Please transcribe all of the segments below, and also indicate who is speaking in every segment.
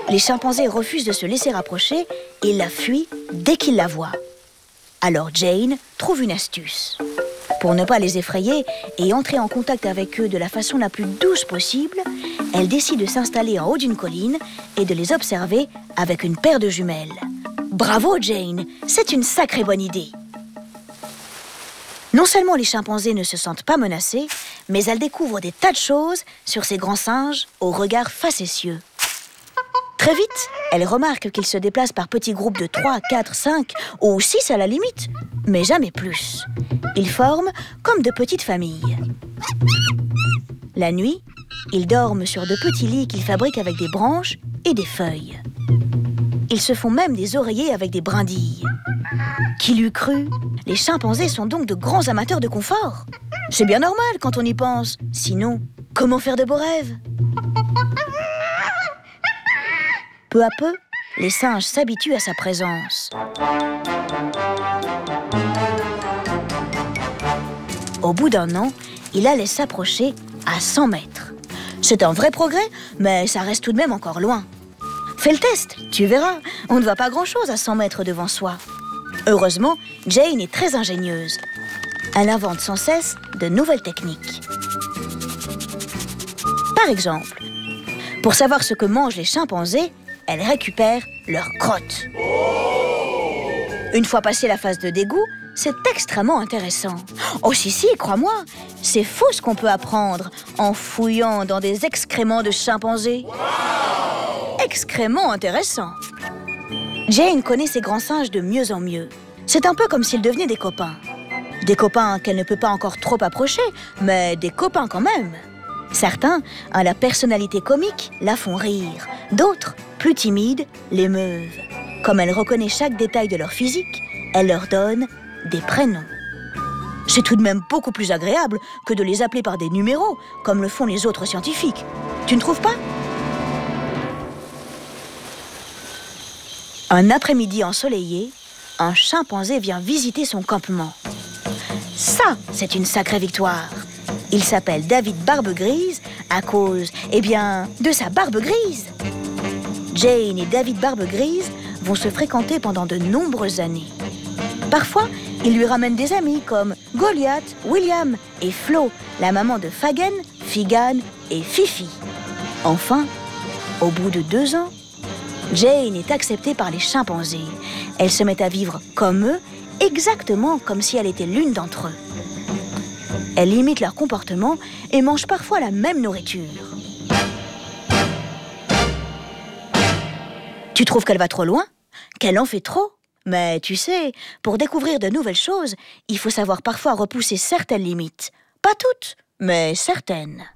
Speaker 1: Les chimpanzés refusent de se laisser approcher et la fuient dès qu'ils la voient. Alors Jane trouve une astuce. Pour ne pas les effrayer et entrer en contact avec eux de la façon la plus douce possible, elle décide de s'installer en haut d'une colline et de les observer avec une paire de jumelles. Bravo Jane, c'est une sacrée bonne idée. Non seulement les chimpanzés ne se sentent pas menacés, mais elles découvrent des tas de choses sur ces grands singes au regard facétieux. Très vite, elles remarquent qu'ils se déplacent par petits groupes de 3, 4, 5 ou 6 à la limite, mais jamais plus. Ils forment comme de petites familles. La nuit, ils dorment sur de petits lits qu'ils fabriquent avec des branches et des feuilles. Ils se font même des oreillers avec des brindilles. Qui l'eût cru? Les chimpanzés sont donc de grands amateurs de confort. C'est bien normal quand on y pense. Sinon, comment faire de beaux rêves? Peu à peu, les singes s'habituent à sa présence. Au bout d'un an, il allait s'approcher à 100 mètres. C'est un vrai progrès, mais ça reste tout de même encore loin. Fais le test, tu verras, on ne voit pas grand-chose à 100 mètres devant soi. Heureusement, Jane est très ingénieuse. Elle invente sans cesse de nouvelles techniques. Par exemple, pour savoir ce que mangent les chimpanzés, elle récupère leurs crottes. Une fois passée la phase de dégoût, c'est extrêmement intéressant. Oh si, crois-moi, c'est fou ce qu'on peut apprendre en fouillant dans des excréments de chimpanzés. Excréments intéressants. Jane connaît ces grands singes de mieux en mieux. C'est un peu comme s'ils devenaient des copains. Des copains qu'elle ne peut pas encore trop approcher, mais des copains quand même. Certains, à la personnalité comique, la font rire. D'autres, plus timides, l'émeuvent. Comme elle reconnaît chaque détail de leur physique, elle leur donne des prénoms. C'est tout de même beaucoup plus agréable que de les appeler par des numéros, comme le font les autres scientifiques. Tu ne trouves pas? Un après-midi ensoleillé, un chimpanzé vient visiter son campement. Ça, c'est une sacrée victoire. Il s'appelle David Barbe-Grise à cause, de sa barbe grise. Jane et David Barbe-Grise vont se fréquenter pendant de nombreuses années. Parfois, il lui ramène des amis comme Goliath, William et Flo, la maman de Fagen, Figan et Fifi. Enfin, au bout de 2 ans, Jane est acceptée par les chimpanzés. Elle se met à vivre comme eux, exactement comme si elle était l'une d'entre eux. Elle imite leur comportement et mange parfois la même nourriture. Tu trouves qu'elle va trop loin? Qu'elle en fait trop? Mais tu sais, pour découvrir de nouvelles choses, il faut savoir parfois repousser certaines limites. Pas toutes, mais certaines.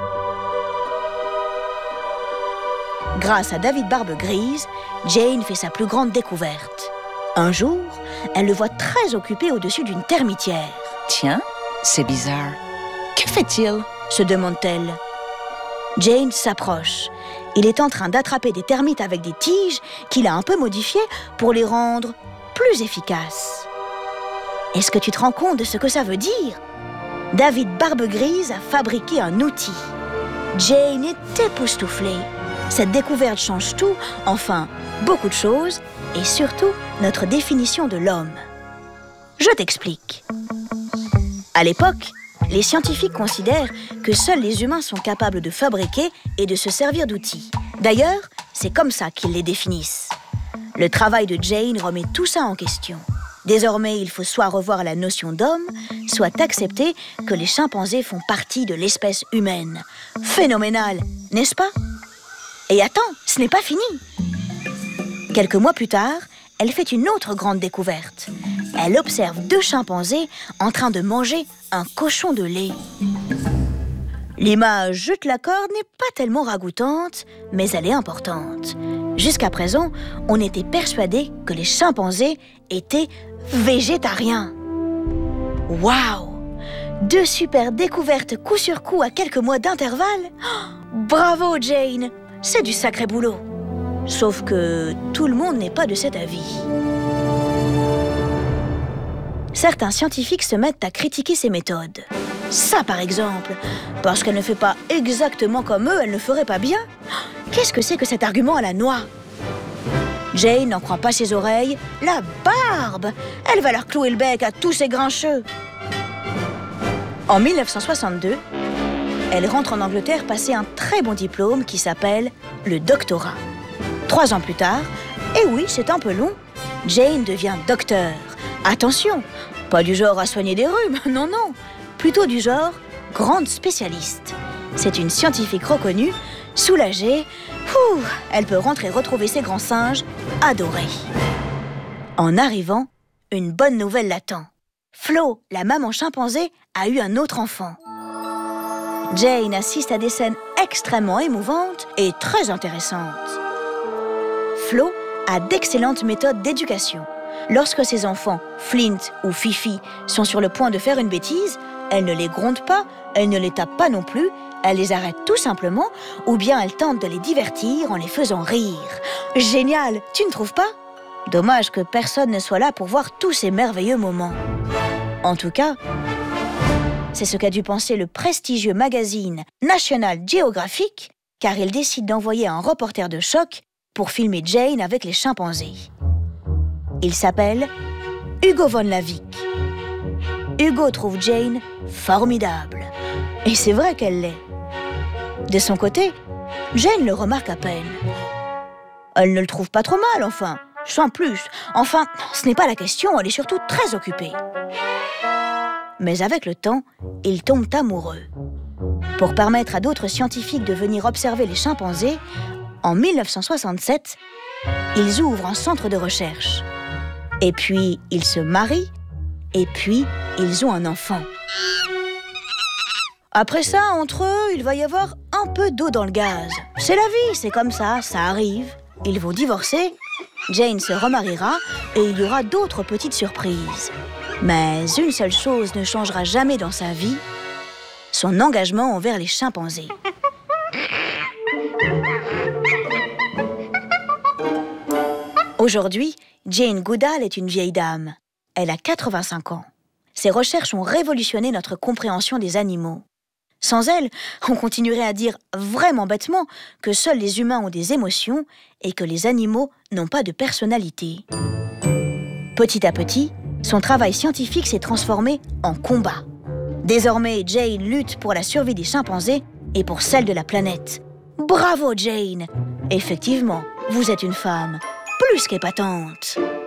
Speaker 1: Grâce à David Barbe-Grise, Jane fait sa plus grande découverte. Un jour, elle le voit très occupé au-dessus d'une termitière.
Speaker 2: Tiens, c'est bizarre. Que fait-il?
Speaker 1: Se demande-t-elle. Jane s'approche. Il est en train d'attraper des termites avec des tiges qu'il a un peu modifiées pour les rendre plus efficaces. Est-ce que tu te rends compte de ce que ça veut dire? David Barbe-Grise a fabriqué un outil. Jane est époustouflée. Cette découverte change tout, enfin, beaucoup de choses, et surtout notre définition de l'homme. Je t'explique. À l'époque, les scientifiques considèrent que seuls les humains sont capables de fabriquer et de se servir d'outils. D'ailleurs, c'est comme ça qu'ils les définissent. Le travail de Jane remet tout ça en question. Désormais, il faut soit revoir la notion d'homme, soit accepter que les chimpanzés font partie de l'espèce humaine. Phénoménal, n'est-ce pas? Et attends, ce n'est pas fini. Quelques mois plus tard, elle fait une autre grande découverte. Elle observe 2 chimpanzés en train de manger un cochon de lait. L'image, je te l'accorde, n'est pas tellement ragoûtante, mais elle est importante. Jusqu'à présent, on était persuadé que les chimpanzés étaient végétariens. Waouh! 2 super découvertes coup sur coup à quelques mois d'intervalle. Oh, bravo Jane! C'est du sacré boulot. Sauf que tout le monde n'est pas de cet avis. Certains scientifiques se mettent à critiquer ses méthodes. Ça, par exemple, parce qu'elle ne fait pas exactement comme eux, elle ne ferait pas bien. Qu'est-ce que c'est que cet argument à la noix? Jane n'en croit pas ses oreilles. La barbe! Elle va leur clouer le bec à tous ces grincheux. En 1962, elle rentre en Angleterre passer un très bon diplôme qui s'appelle le doctorat. 3 ans plus tard, et oui, c'est un peu long, Jane devient docteur. Attention, pas du genre à soigner des rhumes, non, non. Plutôt du genre grande spécialiste. C'est une scientifique reconnue, soulagée. Elle peut rentrer retrouver ses grands singes adorés. En arrivant, une bonne nouvelle l'attend. Flo, la maman chimpanzé, a eu un autre enfant. Jane assiste à des scènes extrêmement émouvantes et très intéressantes. Flo a d'excellentes méthodes d'éducation. Lorsque ses enfants, Flint ou Fifi, sont sur le point de faire une bêtise, elle ne les gronde pas, elle ne les tape pas non plus, elle les arrête tout simplement, ou bien elle tente de les divertir en les faisant rire. Génial, tu ne trouves pas? Dommage que personne ne soit là pour voir tous ces merveilleux moments. En tout cas, c'est ce qu'a dû penser le prestigieux magazine National Geographic, car il décide d'envoyer un reporter de choc pour filmer Jane avec les chimpanzés. Il s'appelle Hugo von Lavick. Hugo trouve Jane formidable. Et c'est vrai qu'elle l'est. De son côté, Jane le remarque à peine. Elle ne le trouve pas trop mal, enfin, sans plus. Enfin, ce n'est pas la question, elle est surtout très occupée. Mais avec le temps, ils tombent amoureux. Pour permettre à d'autres scientifiques de venir observer les chimpanzés, en 1967, ils ouvrent un centre de recherche. Et puis, ils se marient, et puis, ils ont un enfant. Après ça, entre eux, il va y avoir un peu d'eau dans le gaz. C'est la vie, c'est comme ça arrive. Ils vont divorcer, Jane se remariera, et il y aura d'autres petites surprises. Mais une seule chose ne changera jamais dans sa vie, son engagement envers les chimpanzés. Aujourd'hui, Jane Goodall est une vieille dame. Elle a 85 ans. Ses recherches ont révolutionné notre compréhension des animaux. Sans elle, on continuerait à dire vraiment bêtement que seuls les humains ont des émotions et que les animaux n'ont pas de personnalité. Petit à petit, son travail scientifique s'est transformé en combat. Désormais, Jane lutte pour la survie des chimpanzés et pour celle de la planète. Bravo, Jane! Effectivement, vous êtes une femme plus qu'épatante.